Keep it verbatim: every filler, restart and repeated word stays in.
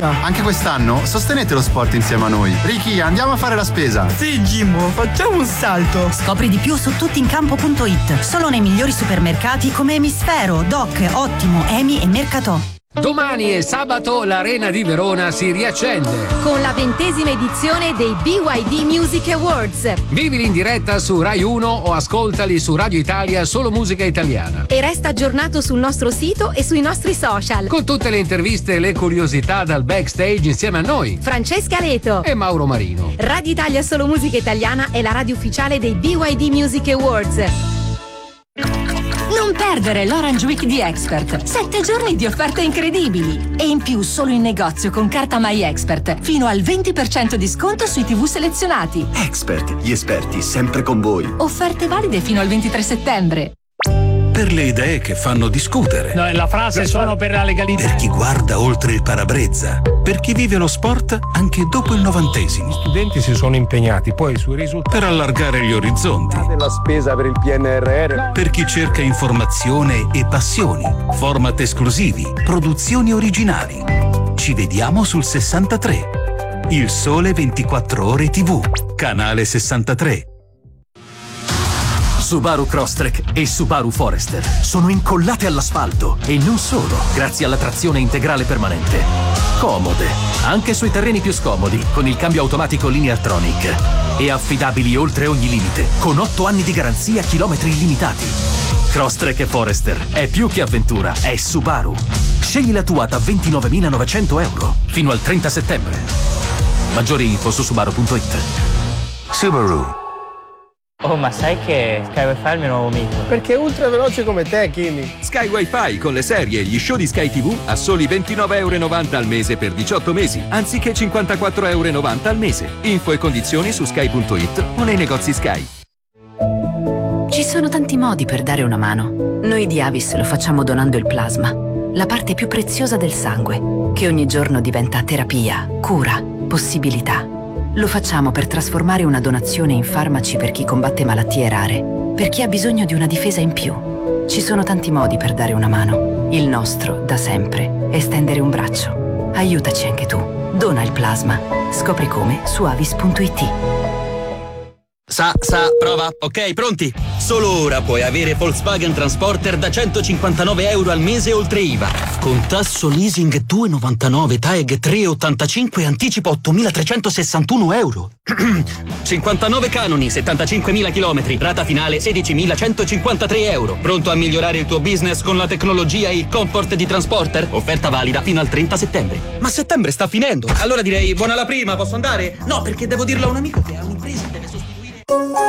Spera. Anche quest'anno sostenete lo sport insieme a noi. Ricky, andiamo a fare la spesa. Sì, Jimbo, facciamo un salto. Scopri di più su tuttincampo punto it. Solo nei migliori supermercati come Emisfero, Doc, Ottimo, Emi e Mercatò. Domani e sabato l'Arena di Verona si riaccende con la ventesima edizione dei B Y D Music Awards. Vivili in diretta su Rai uno o ascoltali su Radio Italia, solo musica italiana. E resta aggiornato sul nostro sito e sui nostri social. Con tutte le interviste e le curiosità dal backstage insieme a noi, Francesca Leto e Mauro Marino. Radio Italia Solo Musica Italiana è la radio ufficiale dei B Y D Music Awards. Non perdere l'Orange Week di Expert. Sette giorni di offerte incredibili. E in più solo in negozio con carta My Expert. Fino al venti per cento di sconto sui tivù selezionati. Expert, gli esperti sempre con voi. Offerte valide fino al ventitré settembre. Per le idee che fanno discutere. No, la frase sono per la legalità. Per chi guarda oltre il parabrezza. Per chi vive lo sport anche dopo il novantesimo. Gli studenti si sono impegnati poi sui risultati. Per allargare gli orizzonti. La spesa per il P N R R. Per chi cerca informazione e passioni. Format esclusivi. Produzioni originali. Ci vediamo sul sessantatré. Il Sole ventiquattro Ore tivù. Canale sessantatré. Subaru Crosstrek e Subaru Forester sono incollate all'asfalto e non solo, grazie alla trazione integrale permanente. Comode, anche sui terreni più scomodi, con il cambio automatico Lineartronic. E affidabili oltre ogni limite, con otto anni di garanzia, chilometri illimitati. Crosstrek e Forester è più che avventura, è Subaru. Scegli la tua da ventinovemilanovecento euro, fino al trenta settembre. Maggiori info su subaru punto it. Subaru. Oh, ma sai che Sky Wi-Fi è il mio nuovo amico? Perché è ultra veloce come te, Kimi. Sky Wi-Fi con le serie e gli show di Sky tivù a soli ventinove euro e novanta al mese per diciotto mesi, anziché cinquantaquattro euro e novanta al mese. Info e condizioni su sky punto it o nei negozi Sky. Ci sono tanti modi per dare una mano. Noi di Avis lo facciamo donando il plasma, la parte più preziosa del sangue, che ogni giorno diventa terapia, cura, possibilità. Lo facciamo per trasformare una donazione in farmaci per chi combatte malattie rare, per chi ha bisogno di una difesa in più. Ci sono tanti modi per dare una mano. Il nostro, da sempre, è stendere un braccio. Aiutaci anche tu. Dona il plasma. Scopri come su avis punto it. Sa, sa, prova. Ok, pronti? Solo ora puoi avere Volkswagen Transporter da centocinquantanove euro al mese oltre I V A. Con tasso leasing due virgola novantanove, T A E G tre virgola ottantacinque e anticipo ottomilatrecentosessantuno euro. cinquantanove canoni, settantacinquemila chilometri, rata finale sedicimilacentocinquantatré euro. Pronto a migliorare il tuo business con la tecnologia e il comfort di Transporter? Offerta valida fino al trenta settembre. Ma settembre sta finendo. Allora direi buona la prima, posso andare? No, perché devo dirlo a un amico che ha un'impresa e deve sostituire.